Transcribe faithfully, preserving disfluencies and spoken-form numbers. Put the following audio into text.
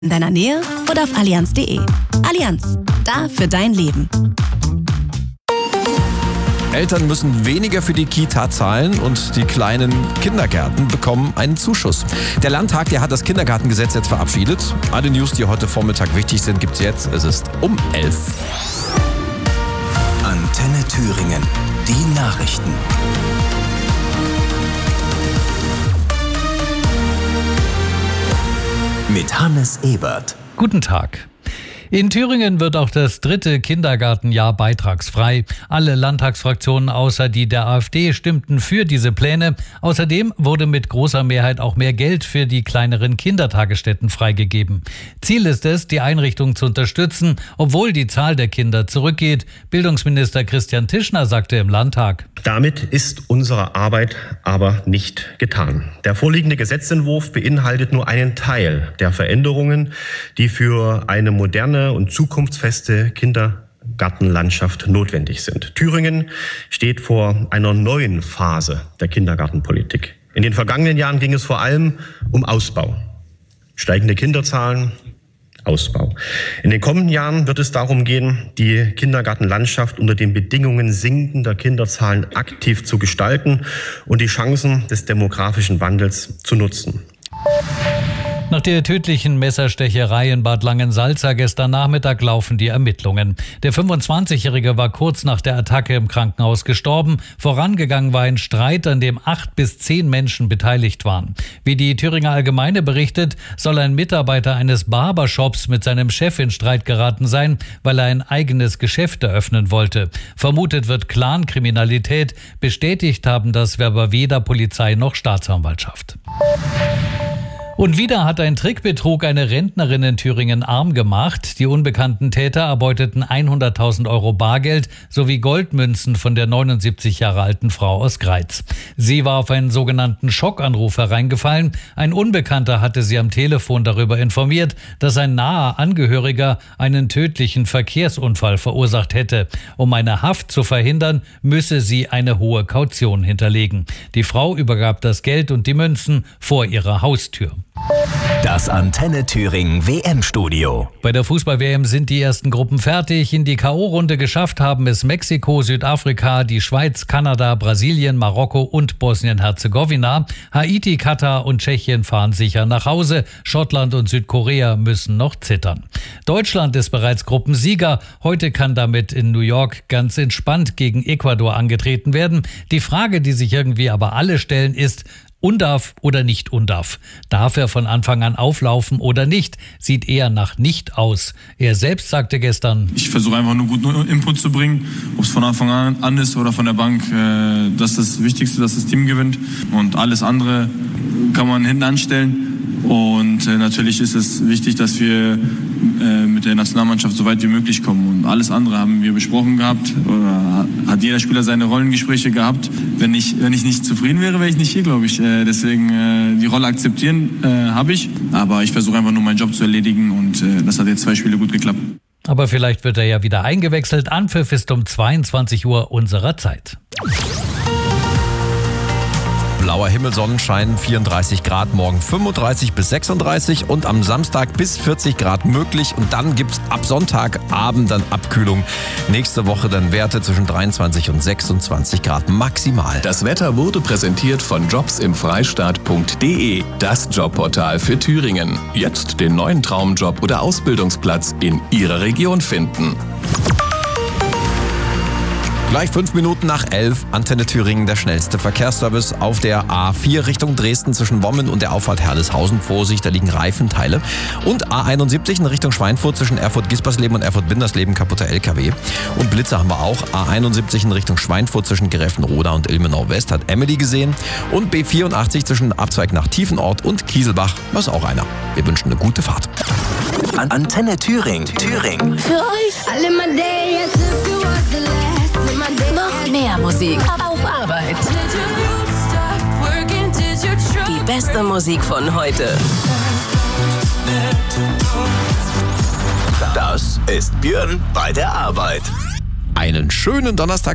In deiner Nähe oder auf allianz punkt de. Allianz, da für dein Leben. Eltern müssen weniger für die Kita zahlen und die kleinen Kindergärten bekommen einen Zuschuss. Der Landtag, der hat das Kindergartengesetz jetzt verabschiedet. Alle News, die heute Vormittag wichtig sind, gibt's jetzt. Es ist um elf. Antenne Thüringen, die Nachrichten. Mit Hannes Ebert. Guten Tag. In Thüringen wird auch das dritte Kindergartenjahr beitragsfrei. Alle Landtagsfraktionen außer die der AfD stimmten für diese Pläne. Außerdem wurde mit großer Mehrheit auch mehr Geld für die kleineren Kindertagesstätten freigegeben. Ziel ist es, die Einrichtung zu unterstützen, obwohl die Zahl der Kinder zurückgeht. Bildungsminister Christian Tischner sagte im Landtag: Damit ist unsere Arbeit aber nicht getan. Der vorliegende Gesetzentwurf beinhaltet nur einen Teil der Veränderungen, die für eine moderne und zukunftsfeste Kindergartenlandschaft notwendig sind. Thüringen steht vor einer neuen Phase der Kindergartenpolitik. In den vergangenen Jahren ging es vor allem um Ausbau. Steigende Kinderzahlen, Ausbau. In den kommenden Jahren wird es darum gehen, die Kindergartenlandschaft unter den Bedingungen sinkender Kinderzahlen aktiv zu gestalten und die Chancen des demografischen Wandels zu nutzen. Nach der tödlichen Messerstecherei in Bad Langensalza gestern Nachmittag laufen die Ermittlungen. Der fünfundzwanzigjährige war kurz nach der Attacke im Krankenhaus gestorben. Vorangegangen war ein Streit, an dem acht bis zehn Menschen beteiligt waren. Wie die Thüringer Allgemeine berichtet, soll ein Mitarbeiter eines Barbershops mit seinem Chef in Streit geraten sein, weil er ein eigenes Geschäft eröffnen wollte. Vermutet wird Clankriminalität. Bestätigt haben das weder Polizei noch Staatsanwaltschaft. Und wieder hat ein Trickbetrug eine Rentnerin in Thüringen arm gemacht. Die unbekannten Täter erbeuteten hunderttausend Euro Bargeld sowie Goldmünzen von der neunundsiebzig Jahre alten Frau aus Greiz. Sie war auf einen sogenannten Schockanruf hereingefallen. Ein Unbekannter hatte sie am Telefon darüber informiert, dass ein naher Angehöriger einen tödlichen Verkehrsunfall verursacht hätte. Um eine Haft zu verhindern, müsse sie eine hohe Kaution hinterlegen. Die Frau übergab das Geld und die Münzen vor ihrer Haustür. Das Antenne Thüringen W M-Studio. Bei der Fußball-W M sind die ersten Gruppen fertig. In die K O-Runde geschafft haben es Mexiko, Südafrika, die Schweiz, Kanada, Brasilien, Marokko und Bosnien-Herzegowina. Haiti, Katar und Tschechien fahren sicher nach Hause. Schottland und Südkorea müssen noch zittern. Deutschland ist bereits Gruppensieger. Heute kann damit in New York ganz entspannt gegen Ecuador angetreten werden. Die Frage, die sich irgendwie aber alle stellen, ist: Undarf oder nicht undarf? Darf er von Anfang an auflaufen oder nicht? Sieht eher nach nicht aus. Er selbst sagte gestern: Ich versuche einfach nur guten Input zu bringen, ob es von Anfang an ist oder von der Bank. Das ist das Wichtigste, dass das Team gewinnt. Und alles andere kann man hinten anstellen. Und natürlich ist es wichtig, dass wir mit der Nationalmannschaft so weit wie möglich kommen. Und alles andere haben wir besprochen gehabt. Oder hat jeder Spieler seine Rollengespräche gehabt. Wenn ich, wenn ich nicht zufrieden wäre, wäre ich nicht hier, glaube ich. Deswegen die Rolle akzeptieren habe ich. Aber ich versuche einfach nur meinen Job zu erledigen. Und das hat jetzt zwei Spiele gut geklappt. Aber vielleicht wird er ja wieder eingewechselt. Anpfiff ist um zweiundzwanzig Uhr unserer Zeit. Blauer Himmel, Sonnenschein, vierunddreißig Grad, morgen fünfunddreißig bis sechsunddreißig und am Samstag bis vierzig Grad möglich. Und dann gibt's ab Sonntagabend dann Abkühlung. Nächste Woche dann Werte zwischen dreiundzwanzig und sechsundzwanzig Grad maximal. Das Wetter wurde präsentiert von jobs im freistaat punkt de, das Jobportal für Thüringen. Jetzt den neuen Traumjob oder Ausbildungsplatz in Ihrer Region finden. Gleich fünf Minuten nach elf, Antenne Thüringen, der schnellste Verkehrsservice auf der A vier Richtung Dresden zwischen Wommen und der Auffahrt Herleshausen. Vorsicht, da liegen Reifenteile. Und A einundsiebzig in Richtung Schweinfurt zwischen Erfurt-Gispersleben und Erfurt-Bindersleben, kaputter L K W. Und Blitze haben wir auch. A einundsiebzig in Richtung Schweinfurt zwischen Gräfenroda und Ilmenau-West hat Emily gesehen. Und B vierundachtzig zwischen Abzweig nach Tiefenort und Kieselbach, was auch einer. Wir wünschen eine gute Fahrt. An Antenne Thüringen. Thüringen. Für euch alle my day as if it was the last. Noch mehr Musik auf Arbeit. Die beste Musik von heute. Das ist Björn bei der Arbeit. Einen schönen Donnerstag.